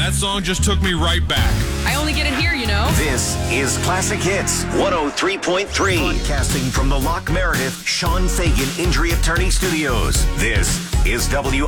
That song just took me right back. I only get it here, you know. This is Classic Hits 103.3. Broadcasting from the Locke Meredith Sean Fagan Injury Attorney Studios. This is WILK